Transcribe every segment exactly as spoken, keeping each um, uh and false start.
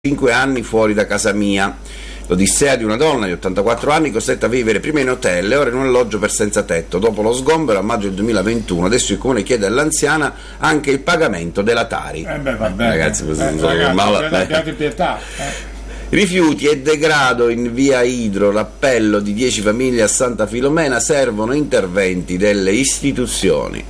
cinque anni fuori da casa mia. L'odissea di una donna di ottantaquattro anni costretta a vivere prima in hotel e ora in un alloggio per senza tetto. Dopo lo sgombero a maggio del duemilaventuno, adesso il comune chiede all'anziana anche il pagamento della Tari. Eh beh, va bene. Ragazzi, eh, non ragazzi, male, eh. abbiate pietà. Eh. Rifiuti e degrado in via Idro, l'appello di dieci famiglie a Santa Filomena, servono interventi delle istituzioni.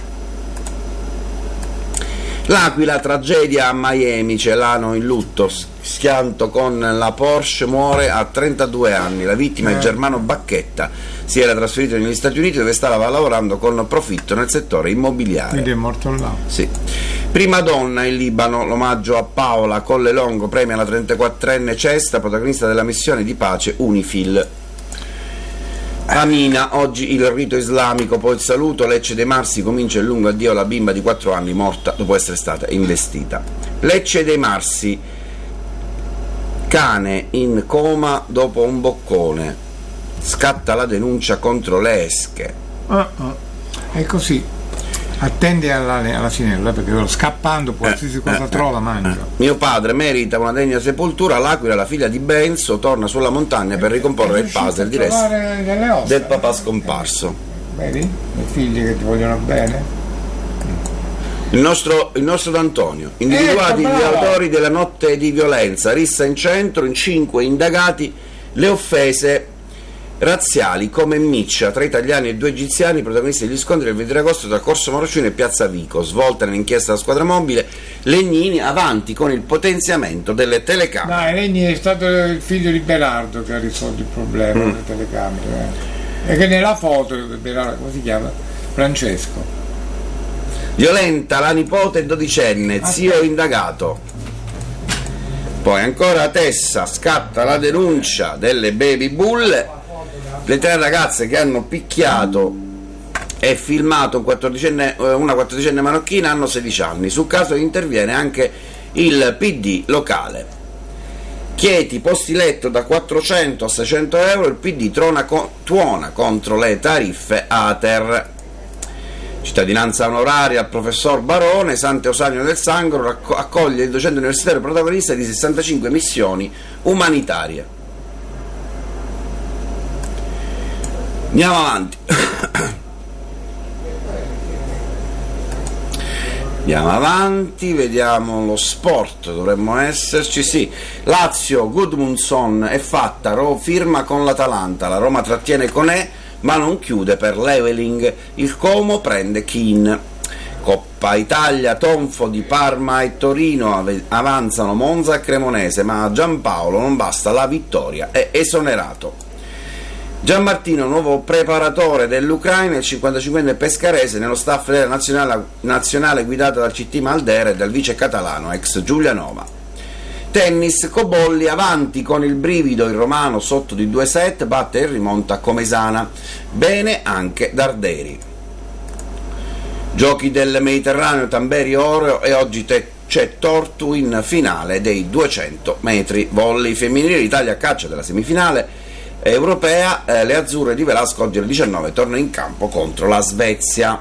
L'Aquila, tragedia a Miami, Celano in lutto, schianto con la Porsche, muore a trentadue anni, la vittima è Germano Bacchetta, si era trasferito negli Stati Uniti dove stava lavorando con profitto nel settore immobiliare. Quindi è morto là. Sì. Prima donna in Libano, l'omaggio a Paola Collelongo, premia la trentaquattrenne Cesta, protagonista della missione di pace UNIFIL. Amina, oggi il rito islamico, poi il saluto. Lecce dei Marsi, comincia il lungo addio alla bimba di quattro anni morta dopo essere stata investita. Lecce dei Marsi, cane in coma dopo un boccone, scatta la denuncia contro le esche. Ah, ah. È così, attende alla, alla finella perché scappando qualsiasi eh, cosa eh, trova mangia. Eh. Mio padre merita una degna sepoltura. L'Aquila, la figlia di Benzo, torna sulla montagna per ricomporre il puzzle di resto del papà scomparso. Vedi? I figli che ti vogliono bene. Il nostro, il nostro D'Antonio, individuati ecco, gli autori della notte di violenza, rissa in centro, in cinque indagati le offese razziali come Miccia, tre italiani e due egiziani, protagonisti degli scontri del ventidue agosto tra Corso Marocino e Piazza Vico. Svolta nell'inchiesta della squadra mobile, Legnini avanti con il potenziamento delle telecamere. Dai, Legnini è stato il figlio di Belardo che ha risolto il problema mm. delle telecamere. Eh. E che nella foto, Belardo, come si chiama? Francesco. Violenta la nipote dodicenne, zio indagato. Poi ancora a Tessa, scatta la denuncia delle baby bull. Le tre ragazze che hanno picchiato e filmato un quattordicenne, una quattordicenne marocchina hanno sedici anni. Sul caso interviene anche il P D locale. Chieti posti letto da quattrocento a seicento euro, il P D trona, tuona contro le tariffe Ater. Cittadinanza onoraria al professor Barone, Sant'Eusanio del Sangro accoglie il docente universitario protagonista di sessantacinque missioni umanitarie. Andiamo avanti. Andiamo avanti, vediamo lo sport, dovremmo esserci, sì. Lazio, Gudmundsson è fatta, Ro firma con l'Atalanta, la Roma trattiene Conè ma non chiude per Leveling, il Como prende Keane. Coppa Italia, tonfo di Parma e Torino, avanzano Monza e Cremonese, ma a Giampaolo non basta la vittoria, è esonerato. Gianmartino, nuovo preparatore dell'Ucraina, il cinquantacinquenne pescarese nello staff della nazionale, nazionale guidata dal C T Maldera e dal vice catalano ex Giulianova. Tennis, Cobolli avanti con il brivido, il romano sotto di due set batte e rimonta a Comesana. Bene anche Darderi. Giochi del Mediterraneo, Tamberi Oreo e oggi te- c'è Tortu in finale dei duecento metri volley femminile. L'Italia a caccia della semifinale europea, eh, le azzurre di Velasco oggi alle diciannove tornano in campo contro la Svezia.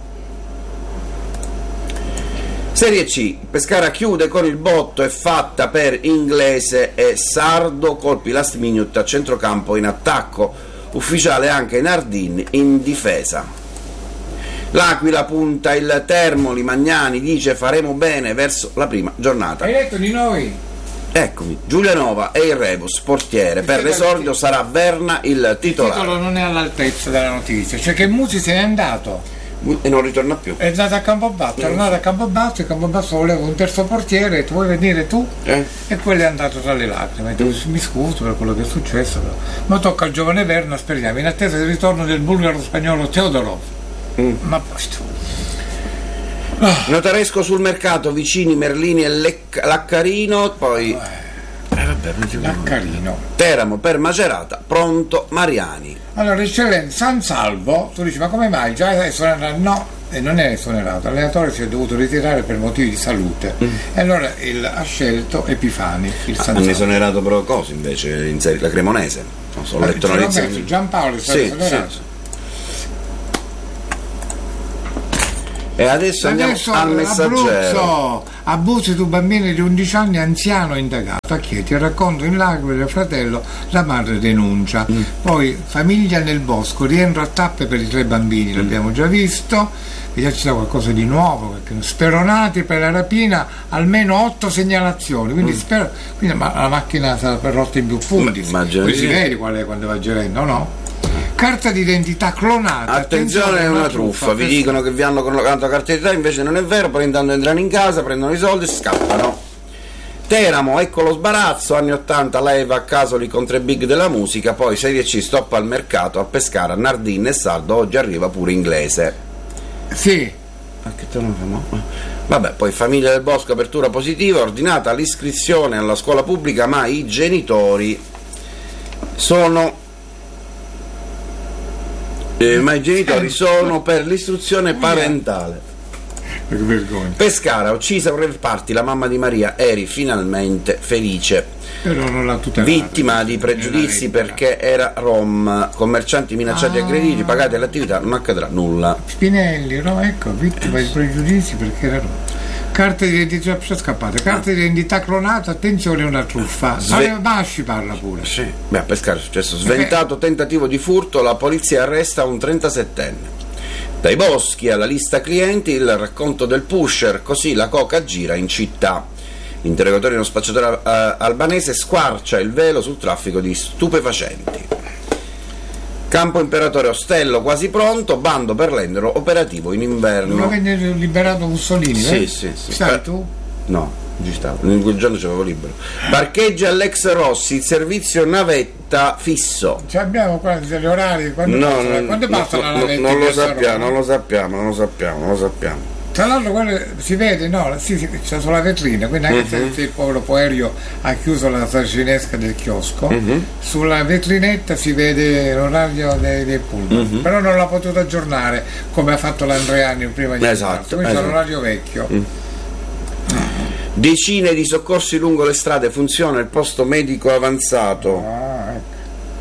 Serie C, Pescara chiude con il botto, è fatta per Inglese e Sardo, colpi last minute a centrocampo in attacco, ufficiale anche Nardin in difesa. L'Aquila punta il Termoli, Magnani dice faremo bene verso la prima giornata. Hai detto di noi? Eccomi, Giulianova e il Rebus, portiere, per l'esordio sarà Verna il titolare. Il titolo non è all'altezza della notizia, cioè che Musi se n'è andato. E non ritorna più. È andato a Campobasso, è tornato a Campobasso e Campobasso voleva un terzo portiere, tu vuoi venire tu? Eh? E quello è andato tra le lacrime. Mm. Mi scuso per quello che è successo, però. Ma tocca al giovane Verna, speriamo, in attesa del ritorno del bulgaro spagnolo Teodorov. Mm. Ma poi oh. Notaresco sul mercato, vicini Merlini e Lec- Laccarino, poi eh, vabbè, Laccarino. Teramo per Macerata, pronto Mariani. Allora, eccellenza, San Salvo, tu dici ma come mai? Già è esonerato? No, e non è esonerato, l'allenatore si è dovuto ritirare per motivi di salute. Mm. E allora il, ha scelto Epifani, il San Salvo. Hanno esonerato però cosa invece in serie, la Cremonese? Non so, ho letto una lezione. Giampaolo è stato sì, esonerato. Sì. E adesso andiamo adesso al Messaggero. Abruzzo, abusi su bambini di undici anni, anziano indagato a Chieti, racconto in lacrime del fratello, la madre denuncia. Mm. Poi famiglia nel bosco, rientro a tappe per i tre bambini, mm. l'abbiamo già visto. Vediamo se c'è qualcosa di nuovo, perché speronati per la rapina, almeno otto segnalazioni, quindi, mm. spero, quindi ma, la macchina sarà per rotta in più punti, poi si vede qual è quando va girando, no? Carta d'identità clonata. Attenzione, è una truffa. truffa. Vi dicono che vi hanno clonato la carta d'identità, invece non è vero. Poi intanto entrano in casa, prendono i soldi e scappano. Teramo, ecco lo sbarazzo. Anni ottanta, lei va a Casoli con tre big della musica. Poi Serie C stoppa al mercato a Pescara, Nardin e Sardo. Oggi arriva pure Inglese. Sì. Ma che te lo famo? Vabbè, poi Famiglia del Bosco, apertura positiva. Ordinata l'iscrizione alla scuola pubblica, ma i genitori sono Eh, ma i genitori sono per l'istruzione parentale. Che vergogna. Pescara, uccisa per parti la mamma di Maria, eri finalmente felice. Però non l'ha tutelata. Vittima di pregiudizi perché era rom, commercianti minacciati e ah. aggrediti, pagati all'attività, non accadrà nulla. Spinelli, no? Ecco, vittima di pregiudizi perché era rom. Carte di identità scappate, carte di identità clonata, attenzione, è una truffa. Sve- Basci parla pure. Sì. Beh, a Pescara è successo. Sventato tentativo di furto, la polizia arresta un trentasettenne. Dai boschi alla lista clienti, il racconto del pusher, così la coca gira in città. L'interrogatorio di uno spacciatore uh, albanese squarcia il velo sul traffico di stupefacenti. Campo Imperatore Ostello quasi pronto, bando per l'Endero operativo in inverno. Non avete liberato Mussolini? Sì, eh? sì, sì. Sai eh, tu? No, ci stavo. In quel giorno c'avevo libero. Parcheggia all'ex Rossi, il servizio navetta fisso. Ci abbiamo qua gli orari, quando no, passa, non, quando passa no, la navetta? Non lo sappiamo, non lo sappiamo, non lo sappiamo, non lo sappiamo. Tra l'altro guarda, si vede, no, sì, sì, c'è sulla vetrina, quindi anche uh-huh. se il povero Poerio ha chiuso la sarcinesca del chiosco, uh-huh. sulla vetrinetta si vede l'orario dei, dei pullman, uh-huh. però non l'ha potuto aggiornare come ha fatto l'Andreani prima di esatto, quindi esatto. c'è l'orario vecchio. Uh-huh. Decine di soccorsi lungo le strade, funziona il posto medico avanzato. Ah, ecco.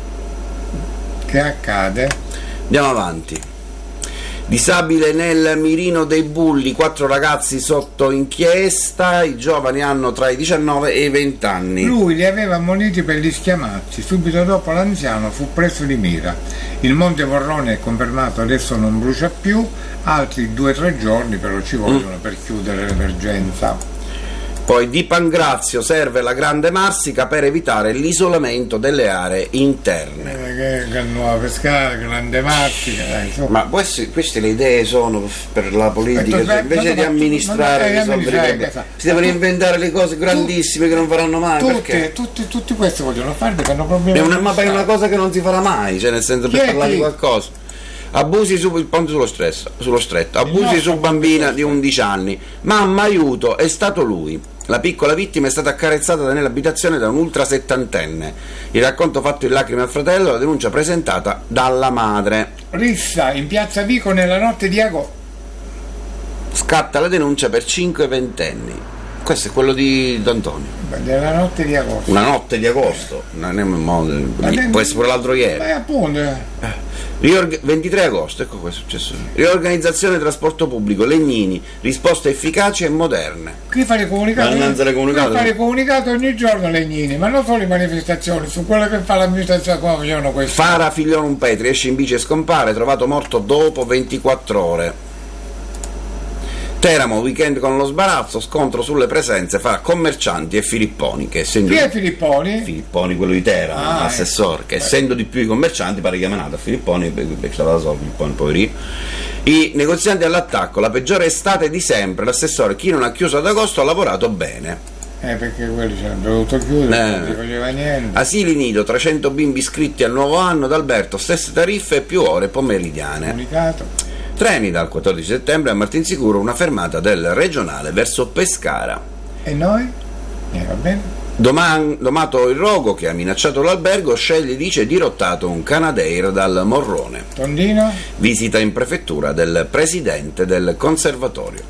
Che accade? Andiamo avanti. Disabile nel mirino dei bulli, quattro ragazzi sotto inchiesta, i giovani hanno tra i diciannove e i venti anni. Lui li aveva ammoniti per gli schiamazzi, subito dopo l'anziano fu preso di mira. Il Monte Morrone è confermato, adesso non brucia più, altri due o tre giorni però ci vogliono mm. per chiudere l'emergenza. Poi di Pangrazio serve la Grande Marsica per evitare l'isolamento delle aree interne. Eh, che nuova Pescara, Grande Marsica, dai, so. Ma queste, queste le idee sono per la politica, eh, cioè, invece di amministrare e risolvere, si devono inventare le cose grandissime tu, che non faranno mai. Tutti, perché? Tutti, tutti questi vogliono fare perché hanno problemi. È una, ma è una cosa che non si farà mai, cioè nel senso per parlare di qualcosa. Abusi su il ponte sullo, stress, sullo stretto, abusi su bambina di undici anni. Mamma aiuto, è stato lui. La piccola vittima è stata accarezzata nell'abitazione da un ultra settantenne. Il racconto fatto in lacrime al fratello, la denuncia presentata dalla madre. Rissa in piazza Vico nella notte di agosto. Scatta la denuncia per cinque ventenni. Questo è quello di D'Antonio. Della notte di agosto. Una notte di agosto. Non è modo, può essere pure l'altro ieri. Ma appunto. Eh. Riorg- ventitré agosto, ecco questo è successo. Riorganizzazione trasporto pubblico, Legnini, risposte efficaci e moderne. Qui fare comunicato, qui fare comunicato ogni giorno Legnini, ma non solo le manifestazioni, su quello che fa l'amministrazione come facevano questo. Fara Figlione Petri, esce in bici e scompare, trovato morto dopo ventiquattro ore. Teramo, weekend con lo sbarazzo, scontro sulle presenze fra commercianti e Filipponi. Che essendo Chi è Filipponi? Filipponi, quello di Teramo, ah, l'assessore, che essendo di più i commercianti pare chiamato a Filipponi, perché stava da solo Filipponi, poverino. I negozianti all'attacco, la peggiore estate di sempre, l'assessore, chi non ha chiuso ad agosto ha lavorato bene. Eh, perché quelli ci hanno dovuto chiudere, eh. non si faceva niente. Asili nido, trecento bimbi iscritti al nuovo anno, D'Alberto, stesse tariffe e più ore pomeridiane. Comunicato. Treni dal quattordici settembre a Martinsicuro, una fermata del regionale verso Pescara. E noi? Eh, va bene. Doman, domato il rogo che ha minacciato l'albergo, sceglie, dice, dirottato un Canadair dal Morrone. Tondino? Visita in prefettura del presidente del conservatorio.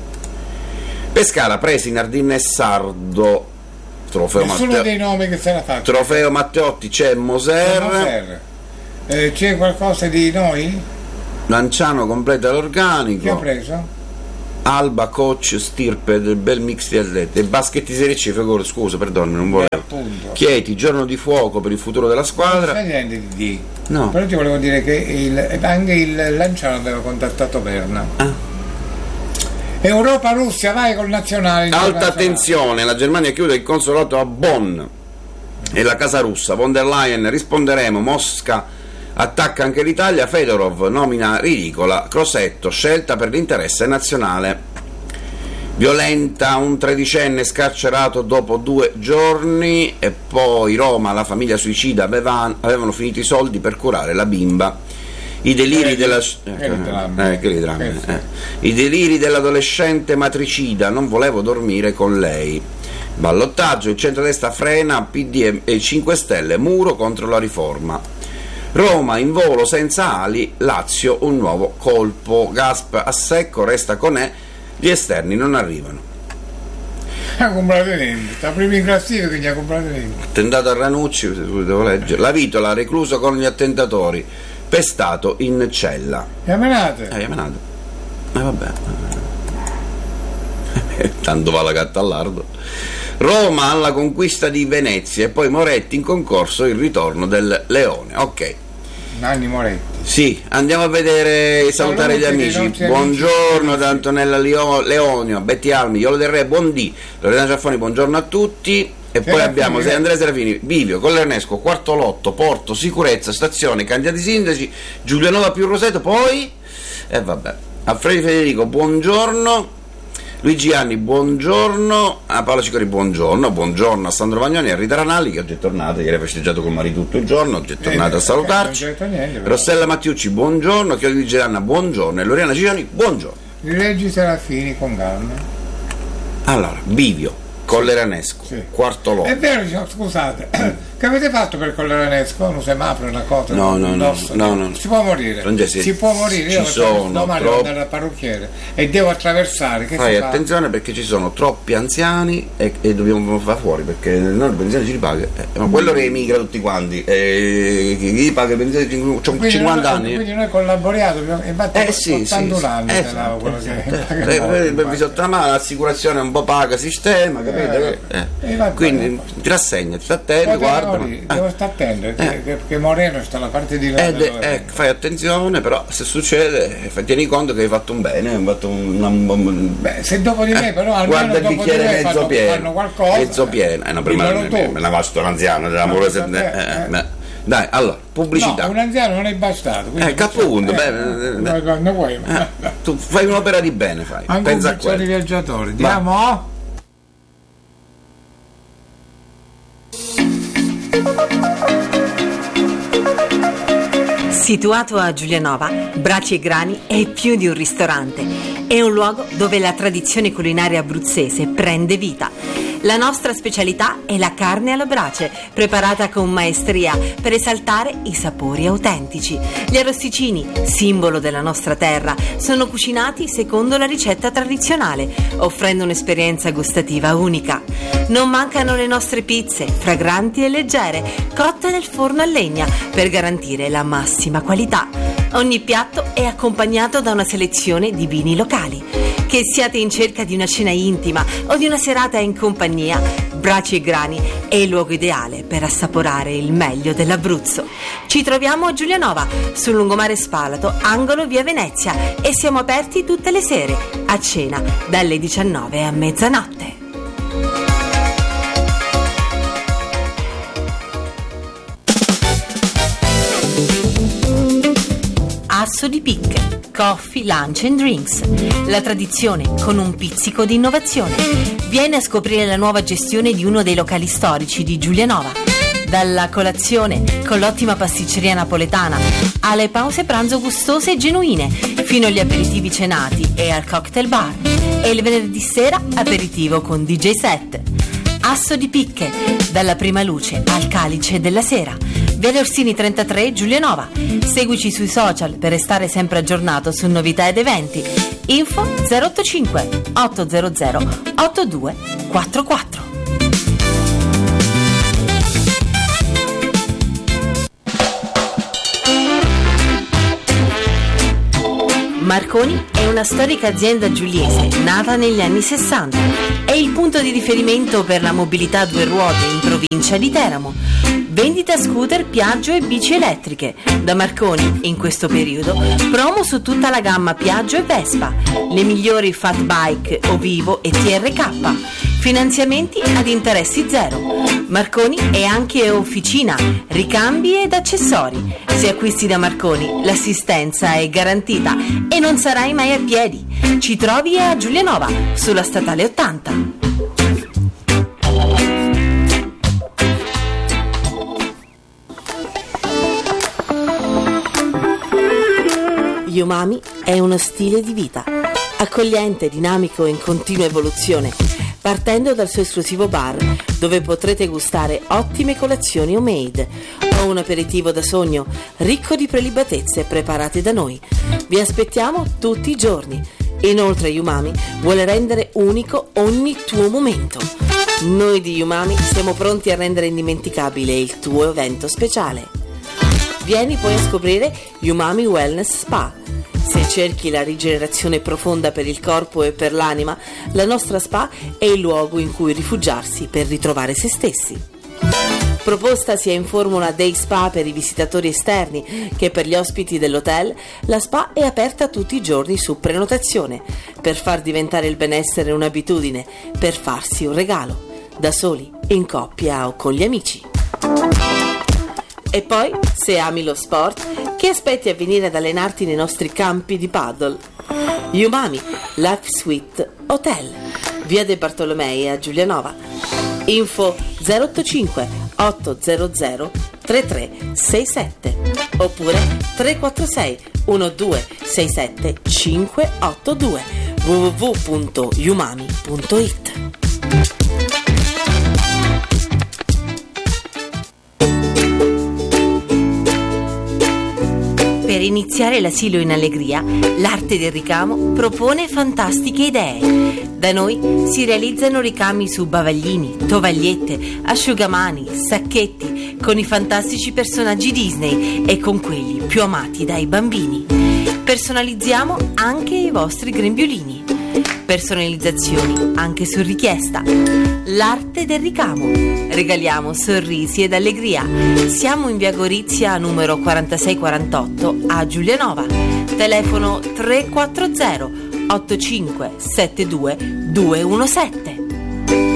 Pescara, presi Nardin e Sardo. Trofeo Nessuno Matteo... dei nomi che se la fa. Trofeo Matteotti, c'è Moser. C'è, Moser. Eh, c'è qualcosa di noi? Lanciano completa l'organico. Chi ha preso? Alba, coach, stirpe del bel mix di atleti e baschetti serie C, figure, scusa, perdono, non volevo. Chieti, giorno di fuoco per il futuro della squadra. Non c'è niente di D. No. Però ti volevo dire che il, anche il Lanciano aveva contattato Berna. Ah. Europa Russia, vai col nazionale. Alta attenzione, la Germania chiude il consolato a Bonn e la casa russa. Von der Leyen risponderemo, Mosca attacca anche l'Italia, Fedorov nomina ridicola, Crosetto scelta per l'interesse nazionale. Violenta un tredicenne scarcerato dopo due giorni e poi Roma, la famiglia suicida aveva, avevano finito i soldi per curare la bimba. I deliri, eh, della, eh, eh, che drammi, eh. I deliri dell'adolescente matricida, non volevo dormire con lei. Ballottaggio, il centrodestra frena, P D e cinque Stelle, muro contro la riforma. Roma in volo senza ali, Lazio un nuovo colpo, Gasp a secco, resta con E, gli esterni non arrivano. Ha comprato niente, sta prima in classifica che gli ha comprato niente. Attentato a Ranucci, devo leggere. La Vitola recluso con gli attentatori, pestato in cella. Chiamenate? Eh, chiamenate. Eh vabbè. Tanto va la gatta al lardo. Roma alla conquista di Venezia e poi Moretti in concorso il ritorno del Leone. Ok. Nanni Moretti. Sì, andiamo a vedere e salutare gli amici. Buongiorno da Antonella Leo, Leonio, Betty Almi, Iolo del Re, buondì, Loredana Ciaffoni, buongiorno a tutti. E Serafini, poi abbiamo eh. Andrea Serafini, Bivio, Collernesco, Quarto Lotto, Porto, Sicurezza, Stazione, candidati sindaci, Giulianova più Roseto, poi e eh, vabbè. Alfredo Federico, buongiorno. Luigi Anni, buongiorno. A Paolo Cicori, buongiorno. Buongiorno a Sandro Vagnoni, a Rita Ranalli che oggi è tornata, ieri ha festeggiato con Mari tutto il giorno, oggi è tornata eh, a salutarci. Niente, Rossella Mattiucci, buongiorno. Chiodi di Geranna, buongiorno. E Loriana Ciccioni, buongiorno. Rileggi Serafini con calma. Allora, Bivio, Colleranesco, sì. Quarto Lotto. È vero, scusate, che avete fatto per Colleranesco? Un semaforo, una cosa? No, no, no, no, no. Si può morire. Francesi, si può morire. Ci Io sono domani devo andare al parrucchiere e devo attraversare. Che Fai attenzione perché ci sono troppi anziani e, e dobbiamo far fuori perché noi le pensioni ci ripaga. Eh, ma quello che emigra tutti quanti, eh, chi gli paga le pensioni, c'ho cinquanta anni. Quindi noi collaboriamo, infatti eh, sì, ottantadue sì, anni. Sì, esatto, quello che vi sotto la mano, l'assicurazione un po' paga sistema, capito? Eh, eh. Eh, quindi ti rassegna, ti sta attento, guarda. Devo eh. stare attento eh. che, che Moreno sta alla parte di là. Eh, de, eh, fai attenzione, però se succede tieni conto che hai fatto un bene, hai fatto una, un, beh, se dopo di me, però almeno guarda il dopo bicchiere di me mezzo fanno, pieno, fanno qualcosa. Mezzo pieno, eh, no, prima me la basta un anziano, dell'amore no, eh, eh. Dai, allora, pubblicità. No, un anziano non è bastato. Eh, appunto, eh, beh, eh, no, vuoi, eh, tu fai un'opera di bene, fai. Anche pensa un pezzo di viaggiatori. Andiamo? Situato a Giulianova, Braci e Grani è più di un ristorante. È un luogo dove la tradizione culinaria abruzzese prende vita. La nostra specialità è la carne alla brace, preparata con maestria per esaltare i sapori autentici. Gli arrosticini, simbolo della nostra terra, sono cucinati secondo la ricetta tradizionale, offrendo un'esperienza gustativa unica. Non mancano le nostre pizze, fragranti e leggere, cotte nel forno a legna, per garantire la massima qualità. Ogni piatto è accompagnato da una selezione di vini locali. Che siate in cerca di una cena intima o di una serata in compagnia, Braci e Grani è il luogo ideale per assaporare il meglio dell'Abruzzo. Ci troviamo a Giulianova, sul lungomare Spalato, angolo via Venezia, e siamo aperti tutte le sere, a cena, dalle diciannove a mezzanotte. Asso di Picche, Coffee, Lunch and Drinks. La tradizione con un pizzico di innovazione. Vieni a scoprire la nuova gestione di uno dei locali storici di Giulianova. Dalla colazione con l'ottima pasticceria napoletana alle pause pranzo gustose e genuine, fino agli aperitivi cenati e al cocktail bar. E il venerdì sera aperitivo con D J set. Asso di Picche, dalla prima luce al calice della sera. Viale Orsini trentatré, Giulianova. Seguici sui social per restare sempre aggiornato su novità ed eventi. Info zero otto cinque otto zero zero otto due quattro quattro. Marconi è una storica azienda giuliese nata negli anni sessanta. È il punto di riferimento per la mobilità a due ruote in provincia di Teramo. Vendita scooter, Piaggio e bici elettriche. Da Marconi, in questo periodo, promo su tutta la gamma Piaggio e Vespa, le migliori Fat Bike, Ovivo e T R K. Finanziamenti ad interessi zero. Marconi è anche officina, ricambi ed accessori. Se acquisti da Marconi, l'assistenza è garantita e non sarai mai a piedi. Ci trovi a Giulianova, sulla statale ottanta. Umami è uno stile di vita, accogliente, dinamico e in continua evoluzione, partendo dal suo esclusivo bar, dove potrete gustare ottime colazioni homemade o un aperitivo da sogno, ricco di prelibatezze preparate da noi. Vi aspettiamo tutti i giorni. Inoltre Umami vuole rendere unico ogni tuo momento. Noi di Umami siamo pronti a rendere indimenticabile il tuo evento speciale. Vieni poi a scoprire Umami Wellness Spa. Se cerchi la rigenerazione profonda per il corpo e per l'anima, la nostra spa è il luogo in cui rifugiarsi per ritrovare se stessi. Proposta sia in formula day spa per i visitatori esterni che per gli ospiti dell'hotel, la spa è aperta tutti i giorni su prenotazione, per far diventare il benessere un'abitudine, per farsi un regalo, da soli, in coppia o con gli amici. E poi, se ami lo sport, che aspetti a venire ad allenarti nei nostri campi di paddle? Umami Life Suite Hotel, via De Bartolomei a Giulianova. Info zero otto cinque otto zero zero tre tre sei sette oppure tre quattro sei uno due sei sette cinque otto due w w w punto umami punto it. Per iniziare l'asilo in allegria, l'arte del ricamo propone fantastiche idee. Da noi si realizzano ricami su bavaglini, tovagliette, asciugamani, sacchetti, con i fantastici personaggi Disney e con quelli più amati dai bambini. Personalizziamo anche i vostri grembiulini. Personalizzazioni anche su richiesta. L'arte del ricamo. Regaliamo sorrisi ed allegria. Siamo in via Gorizia numero quarantasei quarantotto a Giulianova. Telefono tre quattro zero otto cinque sette due due uno sette.